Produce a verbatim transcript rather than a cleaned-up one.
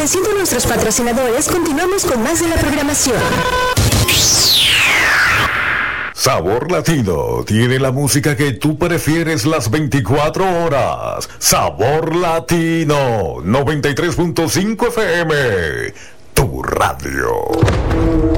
Agradeciendo a nuestros patrocinadores, continuamos con más de la programación. Sabor Latino tiene la música que tú prefieres las veinticuatro horas. Sabor Latino noventa y tres punto cinco F M, tu radio.